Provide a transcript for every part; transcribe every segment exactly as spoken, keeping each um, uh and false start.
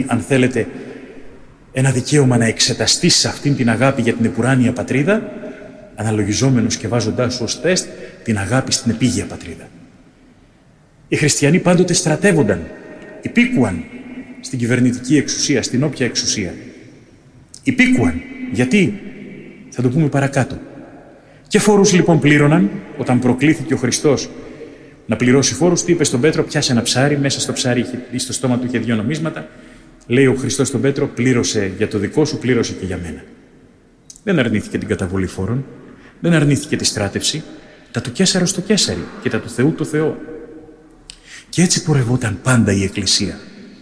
αν θέλετε, ένα δικαίωμα να εξεταστείς σε αυτήν την αγάπη για την επουράνια πατρίδα, αναλογιζόμενος και βάζοντάς σου ως τεστ την αγάπη στην επίγεια πατρίδα. Οι χριστιανοί πάντοτε στρατεύονταν, υπήκουαν στην κυβερνητική εξουσία, στην όποια εξουσία. Υπήκουαν. Γιατί? Θα το πούμε παρακάτω. Και φόρους λοιπόν πλήρωναν, όταν προκλήθηκε ο Χριστός να πληρώσει φόρους, του είπε στον Πέτρο: πιάσε ένα ψάρι, μέσα στο ψάρι ή στο στόμα του είχε δύο νομίσματα. Λέει ο Χριστός στον Πέτρο: πλήρωσε για το δικό σου, πλήρωσε και για μένα. Δεν αρνήθηκε την καταβολή φόρων, δεν αρνήθηκε τη στράτευση, τα του Καίσαρο στο Καίσαρι και τα του Θεού το Θεό. Και έτσι πορευόταν πάντα η Εκκλησία.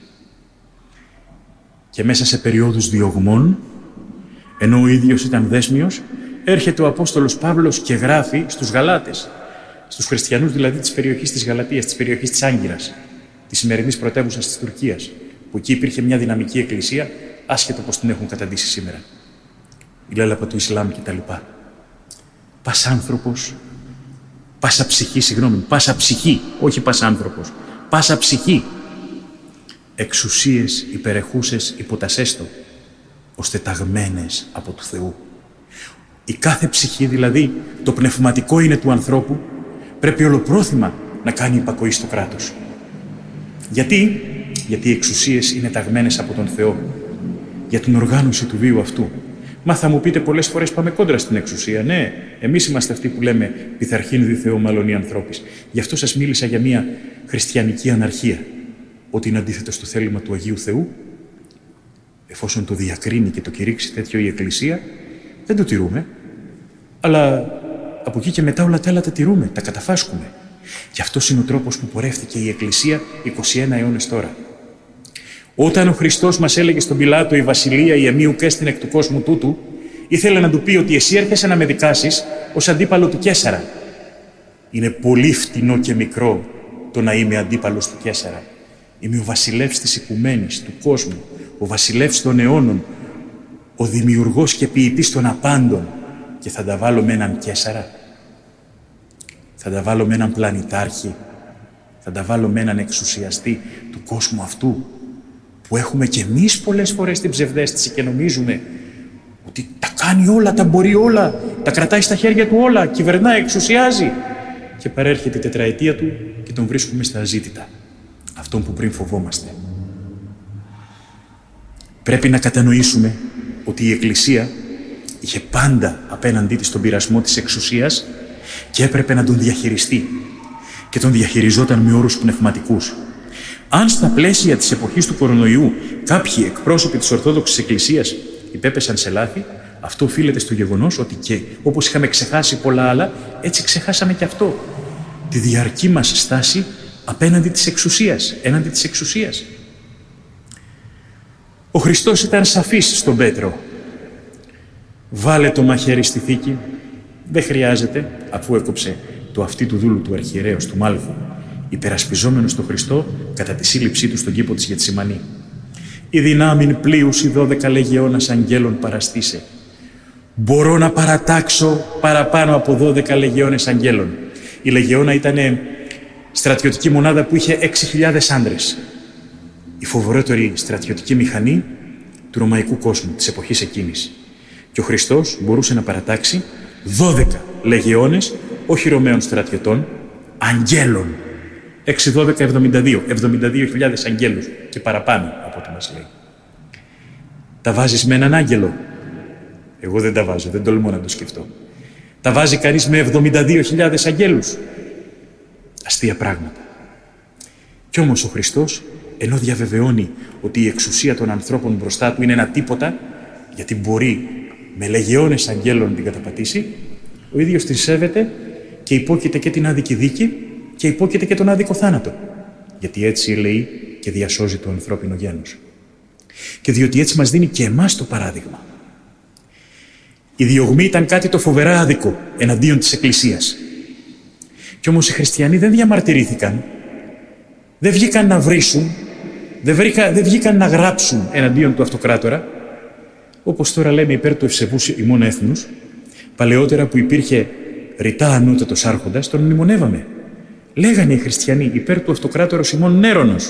Και μέσα σε περιόδους διωγμών, ενώ ο ίδιος ήταν δέσμιος, έρχεται ο Απόστολος Παύλος και γράφει στους Γαλάτες, στους χριστιανούς δηλαδή της περιοχής της Γαλατίας, της περιοχής της Άγκυρας, της σημερινής πρωτεύουσας της Τουρκίας, που εκεί υπήρχε μια δυναμική εκκλησία, άσχετο πως την έχουν καταντήσει σήμερα. Η λέλαπα του Ισλάμ κτλ. Πας άνθρωπος, πάσα ψυχή, συγγνώμη, πάσα ψυχή, όχι πας άνθρωπος, πάσα ψυχή, εξουσίες υπερεχούσες υποτασέστο, ώστε ταγμένες από του Θεού. Η κάθε ψυχή, δηλαδή το πνευματικό είναι του ανθρώπου, πρέπει ολοπρόθυμα να κάνει υπακοή στο κράτος. Γιατί? Γιατί οι εξουσίες είναι ταγμένες από τον Θεό, για την οργάνωση του βίου αυτού. Μα θα μου πείτε, πολλές φορές πάμε κόντρα στην εξουσία. Ναι, εμείς είμαστε αυτοί που λέμε πειθαρχήν δι Θεό μάλλον οι ανθρώπεις. Γι' αυτό σας μίλησα για μια χριστιανική αναρχία, ότι είναι αντίθετο στο θέλημα του Αγίου Θεού. Εφόσον το διακρίνει και το κηρύξει τέτοιο η Εκκλησία, δεν το τηρούμε. Αλλά από εκεί και μετά όλα τα άλλα τα τηρούμε, τα καταφάσκουμε. Και αυτός είναι ο τρόπος που πορεύτηκε η Εκκλησία είκοσι ένα αιώνες τώρα. Όταν ο Χριστός μας έλεγε στον Πιλάτο «Η βασιλεία η εμεί ουκ έστιν εκ του κόσμου τούτου», ήθελε να του πει ότι εσύ έρχεσαι να με δικάσεις ως αντίπαλο του Καίσαρα. Είναι πολύ φτηνό και μικρό το να είμαι αντίπαλος του Καίσαρα. Είμαι ο βασιλεύς της οικουμένης, του κόσμου, ο βασιλεύς των αιώνων, ο δημιουργός και ποιητής των απάντων, και θα τα βάλω με έναν Καίσαρα. Θα τα βάλω με έναν πλανητάρχη. Θα τα βάλω με έναν εξουσιαστή του κόσμου αυτού, που έχουμε κι εμείς πολλές φορές την ψευδαίσθηση και νομίζουμε ότι τα κάνει όλα, τα μπορεί όλα, τα κρατάει στα χέρια του όλα, κυβερνάει, εξουσιάζει. Και παρέρχεται η τετραετία του και τον βρίσκουμε στα αζήτητα. Αυτόν που πριν φοβόμαστε. Πρέπει να κατανοήσουμε ότι η Εκκλησία είχε πάντα απέναντί της τον πειρασμό της εξουσίας και έπρεπε να τον διαχειριστεί. Και τον διαχειριζόταν με όρους πνευματικούς. Αν στα πλαίσια της εποχής του κορονοϊού κάποιοι εκπρόσωποι της Ορθόδοξης Εκκλησίας υπέπεσαν σε λάθη, αυτό οφείλεται στο γεγονός ότι και όπως είχαμε ξεχάσει πολλά άλλα, έτσι ξεχάσαμε και αυτό. Τη διαρκή μας στάση απέναντι της εξουσίας, έναντι της εξουσίας. Ο Χριστός ήταν σαφής στον Πέτρο. Βάλε το μαχαίρι στη θήκη. Δεν χρειάζεται, αφού έκοψε το αυτί του δούλου του αρχιερέως του Μάλβου, υπερασπιζόμενος τον Χριστό κατά τη σύλληψή του στον κήπο της Γετσιμανή. «Η δυνάμιν πλοίους η δώδεκα λεγεώνας αγγέλων παραστήσε». Μπορώ να παρατάξω παραπάνω από δώδεκα λεγεώνες αγγέλων. Η λεγεώνα ήταν στρατιωτική μονάδα που είχε έξι χιλιάδες άντρες. Η φοβερότερη στρατιωτική μηχανή του ρωμαϊκού κόσμου της εποχής εκείνης. Και ο Χριστός μπορούσε να παρατάξει δώδεκα λεγεώνες, όχι Ρωμαίων στρατιωτών, αγγέλων. έξι, δώδεκα, εβδομήντα δύο. εβδομήντα δύο χιλιάδες αγγέλους και παραπάνω από ό,τι μας λέει. Τα βάζεις με έναν άγγελο. Εγώ δεν τα βάζω, δεν τολμώ να το σκεφτώ. Τα βάζει κανείς με εβδομήντα δύο χιλιάδες αγγέλους. Αστεία πράγματα. Κι όμως ο Χριστός, ενώ διαβεβαιώνει ότι η εξουσία των ανθρώπων μπροστά του είναι ένα τίποτα, γιατί μπορεί με λεγεώνες αγγέλων την καταπατήσει, ο ίδιος την σέβεται και υπόκειται και την άδικη δίκη και υπόκειται και τον άδικο θάνατο. Γιατί έτσι λέει και διασώζει το ανθρώπινο γένος. Και διότι έτσι μας δίνει και εμάς το παράδειγμα. Η διωγμή ήταν κάτι το φοβερά άδικο εναντίον της Εκκλησίας. Κι όμως οι χριστιανοί δεν διαμαρτυρήθηκαν, δεν βγήκαν να βρίσουν, δεν, βρήκα, δεν βγήκαν να γράψουν εναντίον του αυτοκράτορα, όπως τώρα λέμε υπέρ του ευσεβούς ημών έθνους. Παλαιότερα που υπήρχε ρητά ανώτατος άρχοντας, τον μνημονεύαμε. Λέγανε οι χριστιανοί υπέρ του αυτοκράτορος ημών Νέρονος.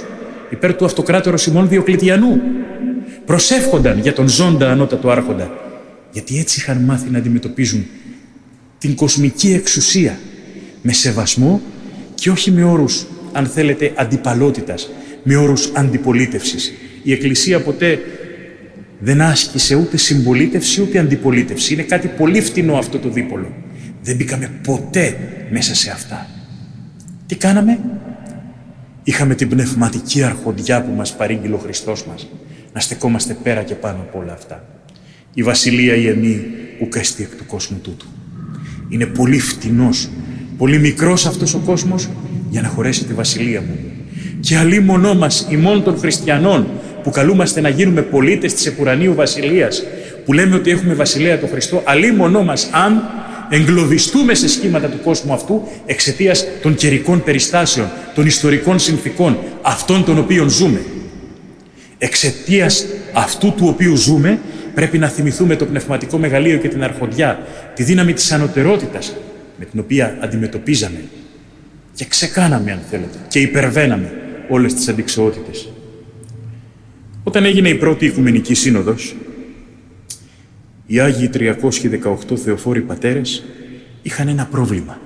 υπέρ του αυτοκράτορος Σιμών Διοκλητιανού. Προσεύχονταν για τον ζώντα ανώτατο άρχοντα, γιατί έτσι είχαν μάθει να αντιμετωπίζουν την κοσμική εξουσία με σεβασμό και όχι με όρους, αν θέλετε, αντιπαλότητας, με όρους αντιπολίτευσης. Η Εκκλησία ποτέ δεν άσκησε ούτε συμπολίτευση ούτε αντιπολίτευση. Είναι κάτι πολύ φτηνό αυτό το δίπολο. Δεν μπήκαμε ποτέ μέσα σε αυτά. Τι κάναμε? Είχαμε την πνευματική αρχοντιά που μας παρήγγειλε ο Χριστός μας, να στεκόμαστε πέρα και πάνω από όλα αυτά. Η βασιλεία η εμή ουκ έστι εκ του κόσμου τούτου. Είναι πολύ φτηνός, πολύ μικρός αυτός ο κόσμος για να χωρέσει τη βασιλεία μου. Και αλίμονό μας ημών των χριστιανών που καλούμαστε να γίνουμε πολίτες της επουρανίου βασιλείας, που λέμε ότι έχουμε βασιλέα τον Χριστό, αλίμονό μας αν εγκλωβιστούμε σε σχήματα του κόσμου αυτού εξαιτίας των καιρικών περιστάσεων, των ιστορικών συνθηκών, αυτών των οποίων ζούμε. Εξαιτίας αυτού του οποίου ζούμε, πρέπει να θυμηθούμε το πνευματικό μεγαλείο και την αρχοντιά, τη δύναμη της ανωτερότητας με την οποία αντιμετωπίζαμε και ξεκάναμε, αν θέλετε, και υπερβαίναμε όλες τις αντιξοότητες. Όταν έγινε η πρώτη Οικουμενική Σύνοδος, οι Άγιοι τριακόσιοι δεκαοκτώ Θεοφόροι Πατέρες είχαν ένα πρόβλημα.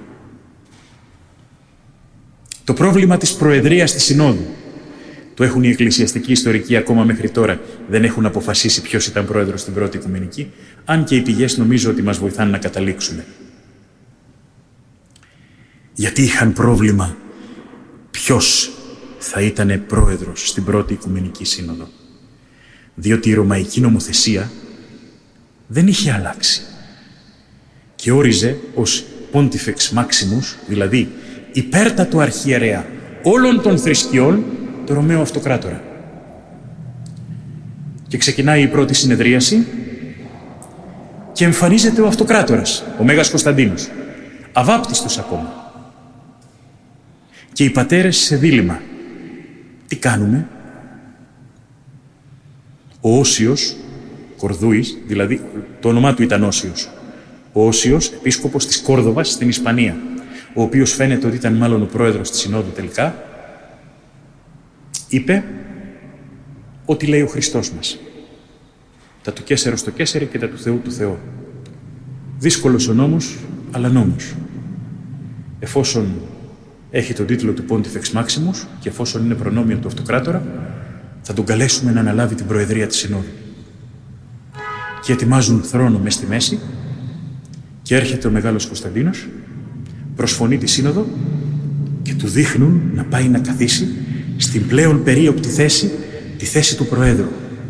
Το πρόβλημα της προεδρίας της Συνόδου. Το έχουν οι εκκλησιαστικοί ιστορικοί ακόμα μέχρι τώρα. Δεν έχουν αποφασίσει ποιος ήταν πρόεδρος στην πρώτη Οικουμενική, αν και οι πηγές νομίζω ότι μας βοηθάνε να καταλήξουμε. Γιατί είχαν πρόβλημα ποιος θα ήταν πρόεδρος στην πρώτη Οικουμενική Σύνοδο. Διότι η Ρωμαϊκή νομοθεσία δεν είχε αλλάξει και όριζε ως Pontifex Maximus, δηλαδή υπέρτατο αρχιερέα όλων των θρησκειών, το Ρωμαίο Αυτοκράτορα. Και ξεκινάει η πρώτη συνεδρίαση και εμφανίζεται ο Αυτοκράτορας, ο Μέγας Κωνσταντίνος, αβάπτιστος ακόμα. Και οι πατέρες σε δίλημμα. Τι κάνουμε? Ο Όσιος Κορδούης, δηλαδή το όνομά του ήταν Όσιος, ο Όσιος, επίσκοπος της Κόρδοβας στην Ισπανία, ο οποίος φαίνεται ότι ήταν μάλλον ο πρόεδρος της Συνόδου τελικά, είπε ότι λέει ο Χριστός μας. Τα του Κέσσερος στο Κέσσερι και τα του Θεού του Θεό. Δύσκολος ο νόμος, αλλά νόμος. Εφόσον έχει τον τίτλο του Pontifex Maximus και εφόσον είναι προνόμιο του Αυτοκράτορα, θα τον καλέσουμε να αναλάβει την προεδρία της Συνόδου. Και ετοιμάζουν θρόνο μες στη μέση και έρχεται ο Μεγάλος Κωνσταντίνος, προσφωνεί τη Σύνοδο και του δείχνουν να πάει να καθίσει στην πλέον περίοπτη θέση, τη θέση του Προέδρου.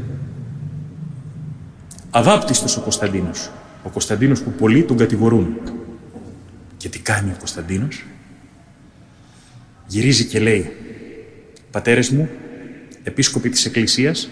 Αβάπτιστος ο Κωνσταντίνος, ο Κωνσταντίνος που πολλοί τον κατηγορούν. Και τι κάνει ο Κωνσταντίνος? Γυρίζει και λέει: πατέρες μου, επίσκοποι της Εκκλησίας,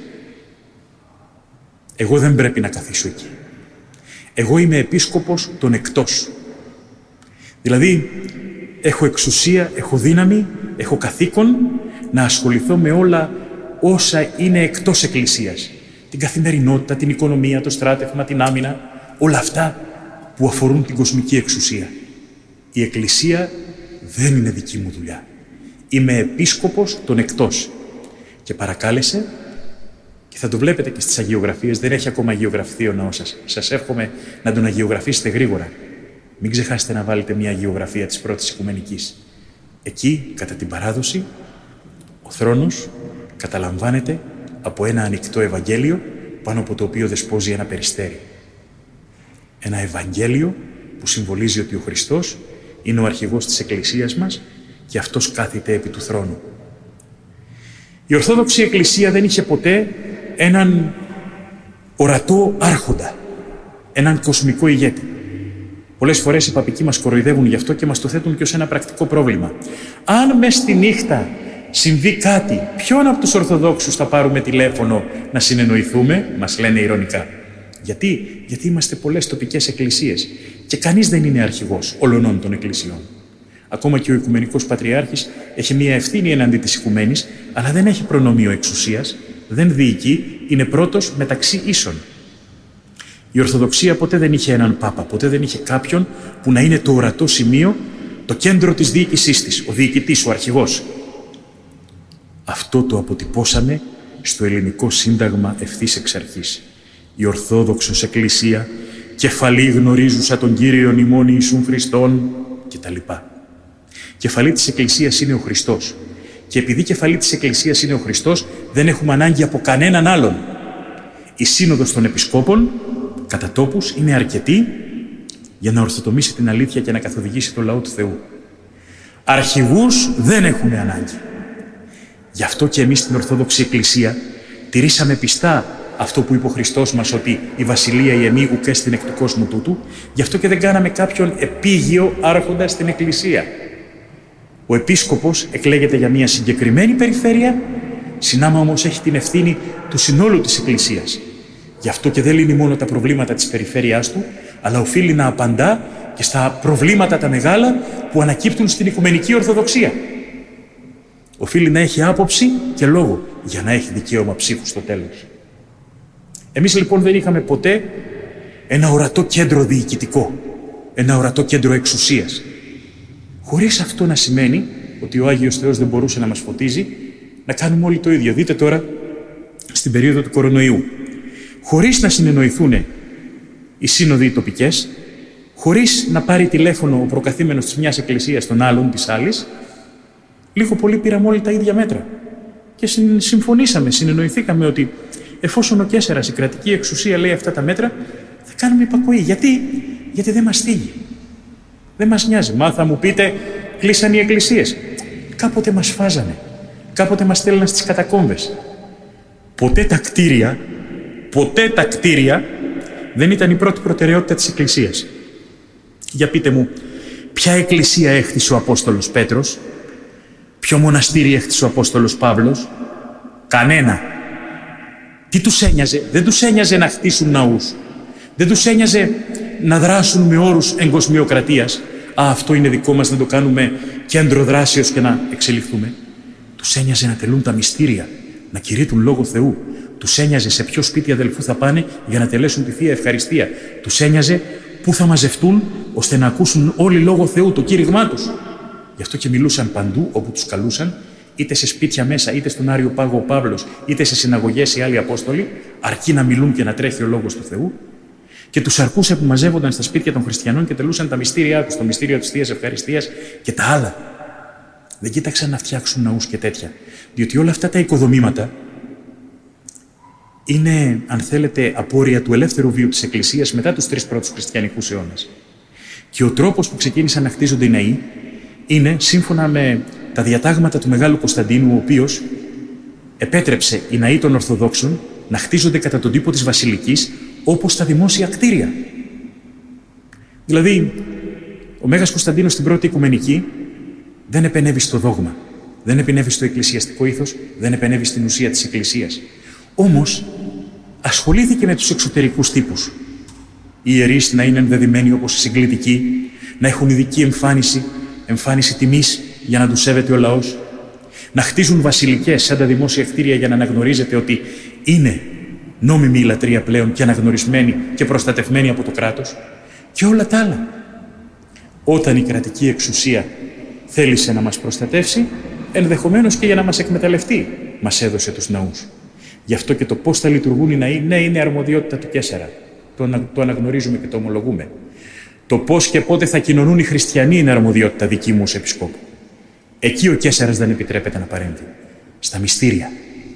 εγώ δεν πρέπει να καθίσω εκεί. Εγώ είμαι επίσκοπος των εκτός. Δηλαδή, έχω εξουσία, έχω δύναμη, έχω καθήκον να ασχοληθώ με όλα όσα είναι εκτός Εκκλησίας. Την καθημερινότητα, την οικονομία, το στράτευμα, την άμυνα, όλα αυτά που αφορούν την κοσμική εξουσία. Η Εκκλησία δεν είναι δική μου δουλειά. Είμαι επίσκοπος των εκτός. Και παρακάλεσε, και θα το βλέπετε και στις αγιογραφίες, δεν έχει ακόμα αγιογραφηθεί ο ναός σας. Σας εύχομαι να τον αγιογραφήσετε γρήγορα. Μην ξεχάσετε να βάλετε μια αγιογραφία της πρώτης Οικουμενικής. Εκεί, κατά την παράδοση, ο θρόνος καταλαμβάνεται από ένα ανοιχτό Ευαγγέλιο, πάνω από το οποίο δεσπόζει ένα περιστέρι. Ένα Ευαγγέλιο που συμβολίζει ότι ο Χριστός είναι ο αρχηγός της Εκκλησίας μας και αυτός κάθεται επί του θρόνου. Η Ορθόδοξη Εκκλησία δεν είχε ποτέ έναν ορατό άρχοντα, έναν κοσμικό ηγέτη. Πολλές φορές οι παπικοί μας κοροϊδεύουν γι' αυτό και μας το θέτουν και ως ένα πρακτικό πρόβλημα. Αν μες στη νύχτα συμβεί κάτι, ποιον από τους Ορθοδόξους θα πάρουμε τηλέφωνο να συνεννοηθούμε, μας λένε ειρωνικά. Γιατί? Γιατί είμαστε πολλές τοπικές εκκλησίες και κανείς δεν είναι αρχηγός όλων των εκκλησιών. Ακόμα και ο Οικουμενικός Πατριάρχης έχει μία ευθύνη εναντί της Οικουμένης, αλλά δεν έχει προνόμιο εξουσίας, δεν διοικεί, είναι πρώτος μεταξύ ίσων. Η Ορθοδοξία ποτέ δεν είχε έναν Πάπα, ποτέ δεν είχε κάποιον που να είναι το ορατό σημείο, το κέντρο της διοίκησής της, ο διοικητής, ο αρχηγός. Αυτό το αποτυπώσαμε στο ελληνικό σύνταγμα ευθύς εξ αρχής. Η Ορθόδοξος Εκκλησία, κεφαλή γνωρίζουσα τον Κύριον ημών Ιησούν Χριστόν κτλ. Κεφαλή της Εκκλησίας είναι ο Χριστός. Και επειδή κεφαλή της Εκκλησίας είναι ο Χριστός, δεν έχουμε ανάγκη από κανέναν άλλον. Η Σύνοδος των Επισκόπων, κατά τόπους, είναι αρκετή για να ορθοτομήσει την αλήθεια και να καθοδηγήσει το λαό του Θεού. Αρχηγούς δεν έχουμε ανάγκη. Γι' αυτό και εμείς στην Ορθόδοξη Εκκλησία τηρήσαμε πιστά αυτό που είπε ο Χριστός μας, ότι η βασιλεία η εμή ουκ έστιν εκ του κόσμου τούτου. Γι' αυτό και δεν κάναμε κάποιον επίγειο άρχοντα στην Εκκλησία. Ο επίσκοπος εκλέγεται για μια συγκεκριμένη περιφέρεια, συνάμα όμως έχει την ευθύνη του συνόλου της Εκκλησίας. Γι' αυτό και δεν λύνει μόνο τα προβλήματα της περιφέρειάς του, αλλά οφείλει να απαντά και στα προβλήματα τα μεγάλα που ανακύπτουν στην Οικουμενική Ορθοδοξία. Οφείλει να έχει άποψη και λόγο για να έχει δικαίωμα ψήφου στο τέλος. Εμείς λοιπόν δεν είχαμε ποτέ ένα ορατό κέντρο διοικητικό, ένα ορατό κέντρο εξουσίας. Χωρίς αυτό να σημαίνει ότι ο Άγιος Θεός δεν μπορούσε να μας φωτίζει, να κάνουμε όλοι το ίδιο. Δείτε τώρα στην περίοδο του κορονοϊού. Χωρίς να συνεννοηθούν οι σύνοδοι οι τοπικές, χωρίς να πάρει τηλέφωνο ο προκαθήμενος της μιας εκκλησίας των άλλων της άλλης, λίγο πολύ πήραμε όλοι τα ίδια μέτρα. Και συμφωνήσαμε, συνεννοηθήκαμε ότι εφόσον ο Καίσαρας, η κρατική εξουσία, λέει αυτά τα μέτρα, θα κάνουμε υπακοή. Γιατί, Γιατί δεν μας θίγει. Δεν μας νοιάζει. Μα θα μου πείτε, κλείσαν οι εκκλησίες. Κάποτε μας φάζανε. Κάποτε μας στέλναν στις κατακόμβες. Ποτέ τα κτίρια, ποτέ τα κτίρια δεν ήταν η πρώτη προτεραιότητα της εκκλησίας. Για πείτε μου, ποια εκκλησία έχτισε ο Απόστολος Πέτρος, ποιο μοναστήρι έχτισε ο Απόστολος Παύλος? Κανένα. Τι τους ένοιαζε? Δεν τους ένοιαζε να χτίσουν ναούς. Δεν τους ένοιαζε να δράσουν με όρους εγκοσμιοκρατίας. Α, αυτό είναι δικό μας, να το κάνουμε κέντρο δράσεως και να εξελιχθούμε. Τους ένοιαζε να τελούν τα μυστήρια, να κηρύττουν λόγο Θεού. Τους ένοιαζε σε ποιο σπίτι αδελφού θα πάνε για να τελέσουν τη Θεία Ευχαριστία. Τους ένοιαζε πού θα μαζευτούν ώστε να ακούσουν όλοι λόγο Θεού, το κήρυγμά τους. Γι' αυτό και μιλούσαν παντού όπου τους καλούσαν, είτε σε σπίτια μέσα, είτε στον Άριο Πάγο ο Παύλος, είτε σε συναγωγές οι άλλοι Απόστολοι, αρκεί να μιλούν και να τρέχει ο λόγος του Θεού. Και τους αρκούσε που μαζεύονταν στα σπίτια των χριστιανών και τελούσαν τα μυστήριά τους, το μυστήριο της Θείας Ευχαριστίας και τα άλλα. Δεν κοίταξαν να φτιάξουν ναούς και τέτοια. Διότι όλα αυτά τα οικοδομήματα είναι, αν θέλετε, απόρρια του ελεύθερου βίου της Εκκλησίας μετά τους τρεις πρώτους χριστιανικούς αιώνες. Και ο τρόπος που ξεκίνησαν να χτίζονται οι ναοί είναι σύμφωνα με τα διατάγματα του Μεγάλου Κωνσταντίνου, ο οποίος επέτρεψε οι ναοί των Ορθοδόξων να χτίζονται κατά τον τύπο της Βασιλικής, όπως τα δημόσια κτίρια. Δηλαδή, ο Μέγας Κωνσταντίνος στην πρώτη Οικουμενική δεν επενέβη στο δόγμα, δεν επενέβη στο εκκλησιαστικό ήθος, δεν επενέβη στην ουσία της Εκκλησίας. Όμως, ασχολήθηκε με τους εξωτερικούς τύπους. Οι ιερείς να είναι ενδεδειμένοι όπως οι συγκλητικοί, να έχουν ειδική εμφάνιση, εμφάνιση τιμής για να τους σέβεται ο λαός, να χτίζουν βασιλικές σαν τα δημόσια κτίρια για να αναγνωρίζεται ότι είναι νόμιμη η λατρεία πλέον και αναγνωρισμένη και προστατευμένη από το κράτος, και όλα τα άλλα. Όταν η κρατική εξουσία θέλησε να μας προστατεύσει, ενδεχομένως και για να μας εκμεταλλευτεί, μας έδωσε τους ναούς. Γι' αυτό και το πώς θα λειτουργούν οι ναοί, ναι, είναι αρμοδιότητα του Καίσαρα. Το, ανα, το αναγνωρίζουμε και το ομολογούμε. Το πώς και πότε θα κοινωνούν οι χριστιανοί είναι αρμοδιότητα δική μου ως επισκόπου. Εκεί ο Καίσαρας δεν επιτρέπεται να παρέμβει. Στα μυστήρια.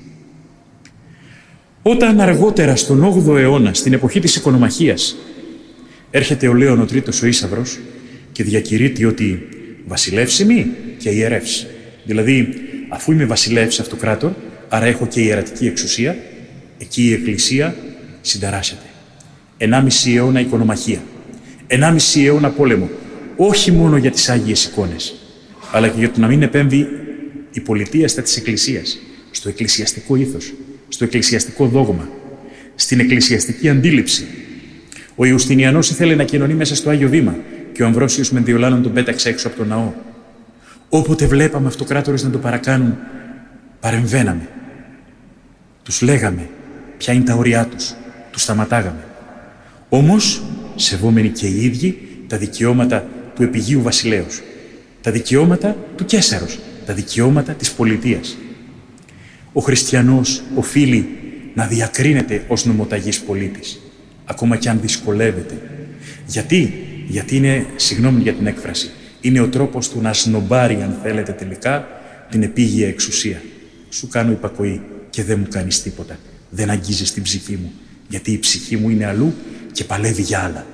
Όταν αργότερα στον όγδοο αιώνα, στην εποχή της οικονομαχίας, έρχεται ο Λέων ο Τρίτος ο Ίσαυρος και διακηρύττει ότι βασιλεύσιμη και ιερεύς. Δηλαδή, αφού είμαι βασιλεύς αυτοκράτορ, άρα έχω και ιερατική εξουσία, εκεί η Εκκλησία συνταράσσεται. Ενάμιση αιώνα οικονομαχία. Ενάμιση αιώνα πόλεμο. Όχι μόνο για τις Άγιες εικόνες, αλλά και για το να μην επέμβει η πολιτεία στα της Εκκλησίας, στο εκκλησιαστικό ήθος, στο εκκλησιαστικό δόγμα, στην εκκλησιαστική αντίληψη. Ο Ιουστινιανός ήθελε να κοινωνεί μέσα στο Άγιο Βήμα και ο Αμβρόσιος Μενδιολάνων τον πέταξε έξω από τον ναό. Όποτε βλέπαμε αυτοκράτορες να το παρακάνουν, παρεμβαίναμε. Τους λέγαμε ποια είναι τα όρια τους, τους σταματάγαμε. Όμως, σεβόμενοι και οι ίδιοι τα δικαιώματα του επιγείου βασιλέως, τα δικαιώματα του Καίσαρος, τα δικαιώματα της πολιτείας. Ο χριστιανός οφείλει να διακρίνεται ως νομοταγής πολίτης, ακόμα κι αν δυσκολεύεται. Γιατί, γιατί είναι, συγγνώμη για την έκφραση, είναι ο τρόπος του να σνομπάρει, αν θέλετε τελικά, την επίγεια εξουσία. Σου κάνω υπακοή και δεν μου κάνεις τίποτα. Δεν αγγίζεις την ψυχή μου, γιατί η ψυχή μου είναι αλλού και παλεύει για άλλα.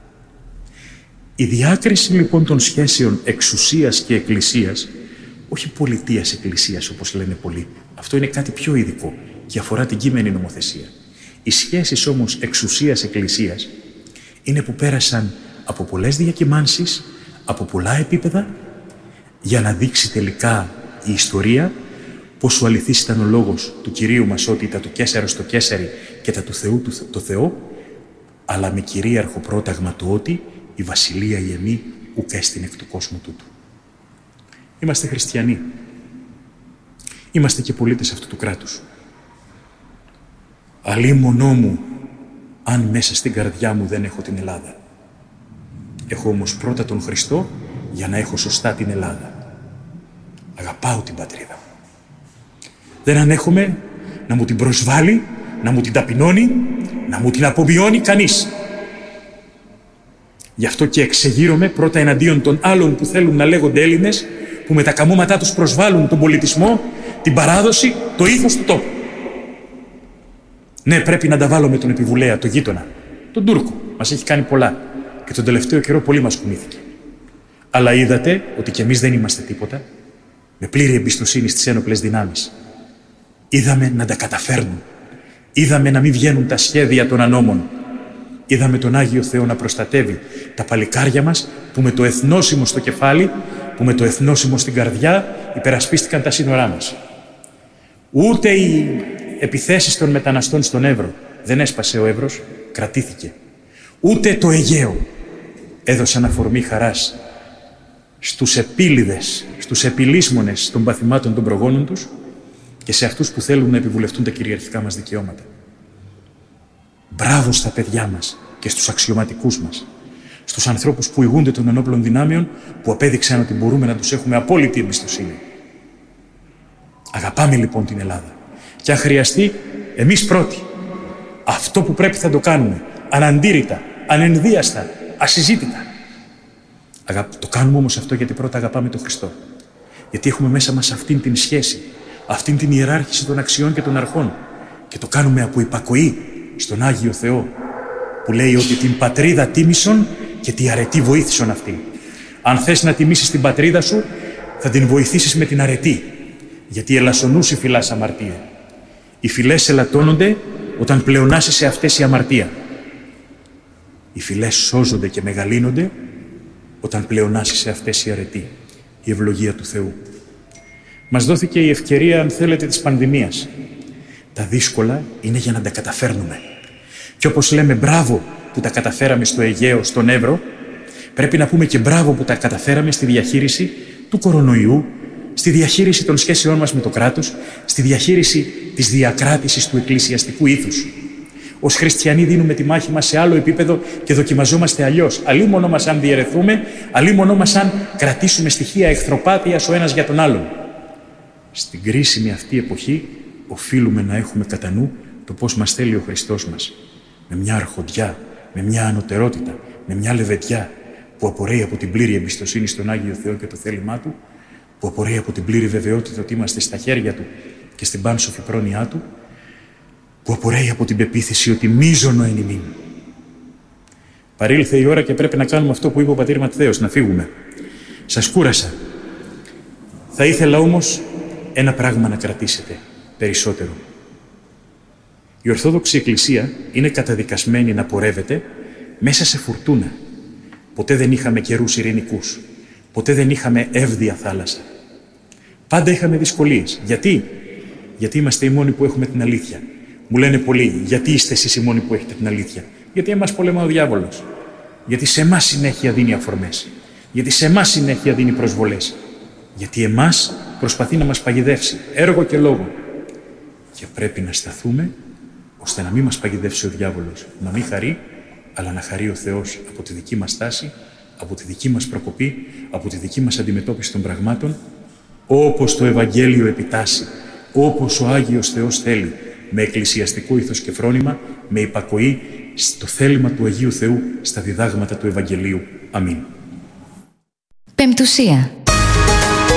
Η διάκριση λοιπόν των σχέσεων εξουσίας και εκκλησίας, όχι πολιτείας εκκλησίας όπως λένε πολλοί, αυτό είναι κάτι πιο ειδικό και αφορά την κείμενη νομοθεσία. Οι σχέσεις όμως εξουσίας εκκλησίας είναι που πέρασαν από πολλές διακυμάνσεις, από πολλά επίπεδα, για να δείξει τελικά η ιστορία πόσο αληθής ήταν ο λόγος του Κυρίου μας ότι τα του Καίσαρος το Καίσαρι και τα του Θεού το Θεό, αλλά με κυρίαρχο πρόταγμα το ότι η βασιλεία η εμή ουκ έστιν εκ του κόσμου τούτου. Είμαστε χριστιανοί. Είμαστε και πολίτες αυτού του κράτους. Αλίμονό μου αν μέσα στην καρδιά μου δεν έχω την Ελλάδα. Έχω όμως πρώτα τον Χριστό για να έχω σωστά την Ελλάδα. Αγαπάω την πατρίδα μου. Δεν ανέχομαι να μου την προσβάλλει, να μου την ταπεινώνει, να μου την απομειώνει κανείς. Γι' αυτό και εξεγείρομαι πρώτα εναντίον των άλλων που θέλουν να λέγονται Έλληνες, που με τα καμώματά τους προσβάλλουν τον πολιτισμό, την παράδοση, το ήθος του τόπου. Ναι, πρέπει να τα βάλω με τον επιβουλέα, τον γείτονα, τον Τούρκο. Μας έχει κάνει πολλά και τον τελευταίο καιρό πολύ μας κουνήθηκε. Αλλά είδατε ότι κι εμείς δεν είμαστε τίποτα, με πλήρη εμπιστοσύνη στις ένοπλες δυνάμεις. Είδαμε να τα καταφέρνουν. Είδαμε να μην βγαίνουν τα σχέδια των ανώμων. Είδαμε τον Άγιο Θεό να προστατεύει τα παλικάρια μας που με το εθνόσημο στο κεφάλι, που με το εθνόσημο στην καρδιά υπερασπίστηκαν τα σύνορά μας. Ούτε οι επιθέσεις των μεταναστών στον Εύρο, δεν έσπασε ο Εύρος, κρατήθηκε. Ούτε το Αιγαίο έδωσαν αφορμή χαράς στους επίλυδες, στους επιλύσμονες των παθημάτων των προγόνων τους και σε αυτούς που θέλουν να επιβουλευτούν τα κυριαρχικά μας δικαιώματα. Μπράβο στα παιδιά μας και στους αξιωματικούς μας, στους ανθρώπους που ηγούνται των ενόπλων δυνάμεων, που απέδειξαν ότι μπορούμε να τους έχουμε απόλυτη εμπιστοσύνη. Αγαπάμε λοιπόν την Ελλάδα. Και αν χρειαστεί, εμείς πρώτοι. Αυτό που πρέπει θα το κάνουμε. Αναντήρητα, ανενδίαστα, ασυζήτητα. Αγα... Το κάνουμε όμως αυτό γιατί πρώτα αγαπάμε τον Χριστό. Γιατί έχουμε μέσα μας αυτήν την σχέση, αυτήν την ιεράρχηση των αξιών και των αρχών. Και το κάνουμε από υπακοή στον Άγιο Θεό, που λέει ότι την πατρίδα τίμησον και τη αρετή βοήθησον αυτή. Αν θες να τιμήσεις την πατρίδα σου, θα την βοηθήσεις με την αρετή. Γιατί ελασσονούς η φυλάς αμαρτία. Οι φυλές ελαττώνονται όταν πλεονάσει σε αυτές η αμαρτία. Οι φυλές σώζονται και μεγαλύνονται όταν πλεονάσει σε αυτές η αρετή, η ευλογία του Θεού. Μας δόθηκε η ευκαιρία, αν θέλετε, της πανδημίας. Τα δύσκολα είναι για να τα καταφέρνουμε. Και όπως λέμε μπράβο που τα καταφέραμε στο Αιγαίο, στον Εύρο, πρέπει να πούμε και μπράβο που τα καταφέραμε στη διαχείριση του κορονοϊού, στη διαχείριση των σχέσεών μας με το κράτος, στη διαχείριση της διακράτησης του εκκλησιαστικού ήθους. Ως χριστιανοί δίνουμε τη μάχη μας σε άλλο επίπεδο και δοκιμαζόμαστε αλλιώς. Αλίμονο μας αν διαιρεθούμε, αλίμονο μας αν κρατήσουμε στοιχεία εχθροπάθειας ο ένας για τον άλλον. Στην κρίσιμη αυτή εποχή οφείλουμε να έχουμε κατά νου το πώς μας θέλει ο Χριστός μας. Με μια αρχοντιά, με μια ανωτερότητα, με μια λεβεντιά που απορρέει από την πλήρη εμπιστοσύνη στον Άγιο Θεό και το θέλημά Του, που απορρέει από την πλήρη βεβαιότητα ότι είμαστε στα χέρια Του και στην πάνσοφη πρόνοιά Του, που απορρέει από την πεποίθηση ότι μίζωνο εν ημίν. Παρήλθε η ώρα και πρέπει να κάνουμε αυτό που είπε ο πατήρ Ματθαίος, να φύγουμε. Σας κούρασα. Θα ήθελα όμως ένα πράγμα να κρατήσετε περισσότερο. Η Ορθόδοξη Εκκλησία είναι καταδικασμένη να πορεύεται μέσα σε φουρτούνα. Ποτέ δεν είχαμε καιρούς ειρηνικούς. Ποτέ δεν είχαμε εύδοια θάλασσα. Πάντα είχαμε δυσκολίες. Γιατί? Γιατί είμαστε οι μόνοι που έχουμε την αλήθεια. Μου λένε πολλοί, γιατί είστε εσείς οι μόνοι που έχετε την αλήθεια? Γιατί εμάς πολεμά ο διάβολος. Γιατί σε εμάς συνέχεια δίνει αφορμές. Γιατί σε εμάς συνέχεια δίνει προσβολές. Γιατί εμάς προσπαθεί να μας παγιδεύσει, έργο και λόγο. Και πρέπει να σταθούμε ώστε να μην μας παγιδεύσει ο διάβολος, να μην χαρεί, αλλά να χαρεί ο Θεός από τη δική μας στάση, από τη δική μας προκοπή, από τη δική μας αντιμετώπιση των πραγμάτων, όπως το Ευαγγέλιο επιτάσσει, όπως ο Άγιος Θεός θέλει, με εκκλησιαστικό ήθος και φρόνημα, με υπακοή στο θέλημα του Αγίου Θεού, στα διδάγματα του Ευαγγελίου. Αμήν. Πεμπτουσία.